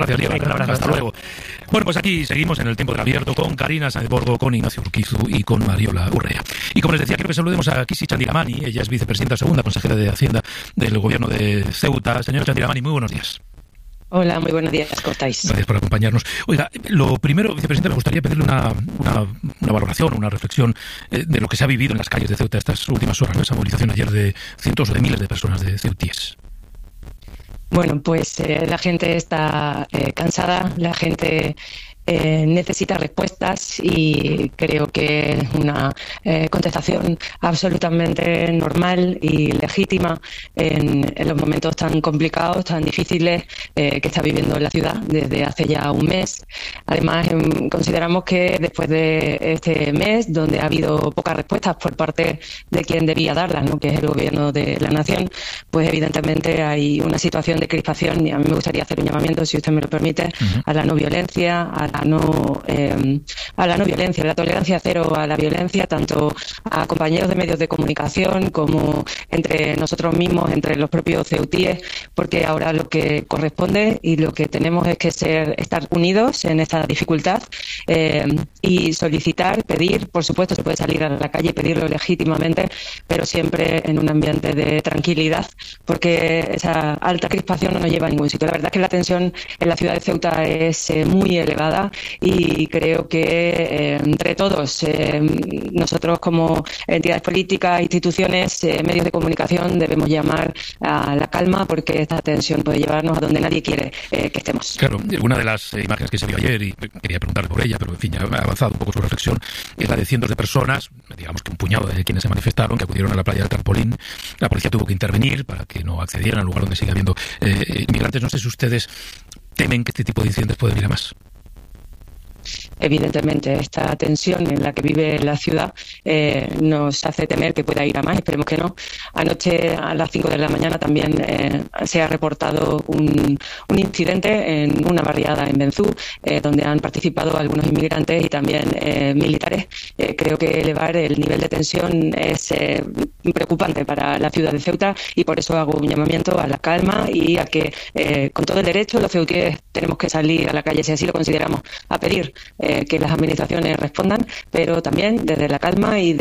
Gracias, Diego. Venga, un abrazo. Hasta luego. Bueno, pues aquí seguimos en el tiempo del abierto con Karina Sáenz Borgo, con Ignacio Urquizu y con Mariola Urrea. Y como les decía, quiero que saludemos a Kisi Chandiramani. Ella es vicepresidenta segunda, consejera de Hacienda del Gobierno de Ceuta. Señora Chandiramani, muy buenos días. Hola, muy buenos días, ¿cómo estáis? Gracias por acompañarnos. Oiga, lo primero, vicepresidenta, me gustaría pedirle una valoración, una reflexión de lo que se ha vivido en las calles de Ceuta estas últimas horas, ¿no? Esa movilización ayer de cientos o de miles de personas de ceutíes. Bueno, pues la gente está cansada, la gente necesita respuestas y creo que es una contestación absolutamente normal y legítima en los momentos tan complicados, tan difíciles que está viviendo la ciudad desde hace ya un mes. Además, consideramos que después de este mes, donde ha habido pocas respuestas por parte de quien debía darlas, ¿no?, que es el Gobierno de la Nación, pues evidentemente hay una situación de crispación y a mí me gustaría hacer un llamamiento, si usted me lo permite, a la no violencia, a la no violencia, la tolerancia cero a la violencia, tanto a compañeros de medios de comunicación como entre nosotros mismos, entre los propios ceutíes, porque ahora lo que corresponde y lo que tenemos es que estar unidos en esta dificultad y solicitar, pedir, por supuesto se puede salir a la calle y pedirlo legítimamente, pero siempre en un ambiente de tranquilidad, porque esa alta crispación no nos lleva a ningún sitio. La verdad es que la tensión en la ciudad de Ceuta es muy elevada y creo que entre todos, nosotros como entidades políticas, instituciones, medios de comunicación, debemos llamar a la calma, porque esta tensión puede llevarnos a donde nadie quiere que estemos. Claro, una de las imágenes que se vio ayer, y quería preguntarle por ella, pero en fin, ya ha avanzado un poco su reflexión, es la de cientos de personas, digamos que un puñado de quienes se manifestaron, que acudieron a la playa del Trampolín. La policía tuvo que intervenir para que no accedieran al lugar donde sigue habiendo inmigrantes. No sé si ustedes temen que este tipo de incidentes pueden ir a más. Evidentemente, esta tensión en la que vive la ciudad nos hace temer que pueda ir a más, esperemos que no. Anoche a las 5 de la mañana también se ha reportado un incidente en una barriada en Benzú, donde han participado algunos inmigrantes y también militares. Creo que elevar el nivel de tensión es preocupante para la ciudad de Ceuta y por eso hago un llamamiento a la calma y a que con todo el derecho los ceutíes tenemos que salir a la calle, si así lo consideramos, a pedir que las administraciones respondan, pero también desde la calma y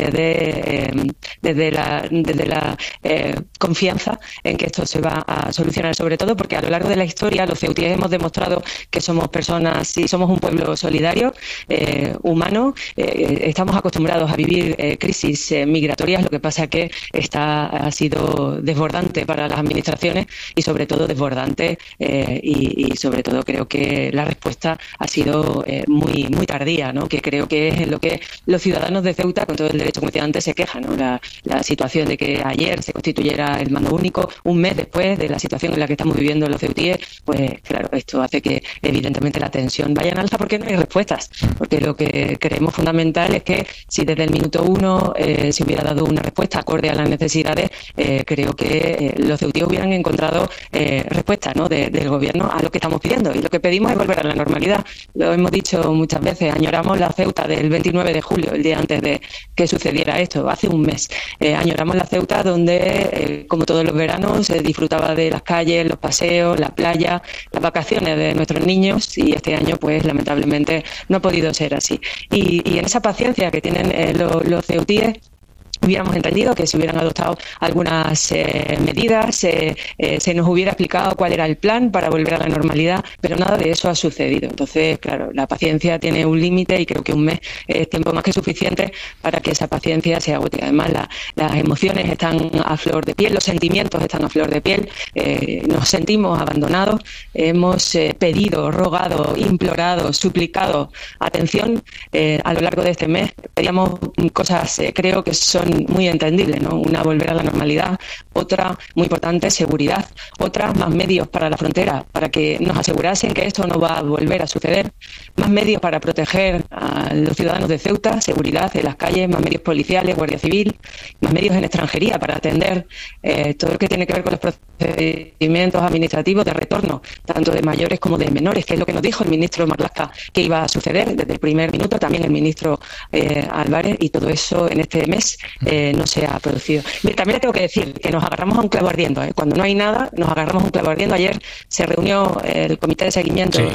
desde la confianza en que esto se va a solucionar, sobre todo porque a lo largo de la historia los ceutíes hemos demostrado que somos personas y somos un pueblo solidario, humano. Estamos acostumbrados a vivir crisis migratorias, lo que pasa que esta ha sido desbordante para las administraciones y sobre todo desbordante y sobre todo creo que la respuesta ha sido muy tardía, ¿no?, que creo que es lo que los ciudadanos de Ceuta, con todo el derecho, como decía antes, se quejan, ¿no? La situación de que ayer se constituyera el mando único, un mes después de la situación en la que estamos viviendo los ceutíes, pues claro, esto hace que evidentemente la tensión vaya en alza porque no hay respuestas, porque lo que creemos fundamental es que si desde el minuto uno se hubiera dado una respuesta acorde a las necesidades, creo que los ceutíes hubieran encontrado respuesta, ¿no?, del gobierno a lo que estamos pidiendo, y lo que pedimos es volver a la normalidad. Lo hemos dicho muchas veces, añoramos la Ceuta del 29 de julio, el día antes de que sucediera esto, hace un mes. Añoramos la Ceuta donde, como todos los veranos, se disfrutaba de las calles, los paseos, la playa, las vacaciones de nuestros niños, y este año, pues lamentablemente, no ha podido ser así. Y en esa paciencia que tienen los ceutíes, hubiéramos entendido que se hubieran adoptado algunas medidas, se nos hubiera explicado cuál era el plan para volver a la normalidad, pero nada de eso ha sucedido. Entonces, claro, la paciencia tiene un límite y creo que un mes es tiempo más que suficiente para que esa paciencia se agote. Además, las emociones están a flor de piel, los sentimientos están a flor de piel, nos sentimos abandonados, hemos pedido, rogado, implorado, suplicado atención a lo largo de este mes. Pedíamos cosas, creo que son muy entendibles, ¿no? Una, volver a la normalidad; otra, muy importante, seguridad; otra, más medios para la frontera, para que nos asegurasen que esto no va a volver a suceder; más medios para proteger a los ciudadanos de Ceuta; seguridad en las calles; más medios policiales, Guardia Civil; más medios en extranjería para atender todo lo que tiene que ver con los procedimientos administrativos de retorno, tanto de mayores como de menores, que es lo que nos dijo el ministro Marlaska que iba a suceder desde el primer minuto, también el ministro Álvarez, y todo eso en este mes no se ha producido. También le tengo que decir que nos agarramos a un clavo ardiendo, Cuando no hay nada, nos agarramos a un clavo ardiendo. Ayer se reunió el comité de seguimiento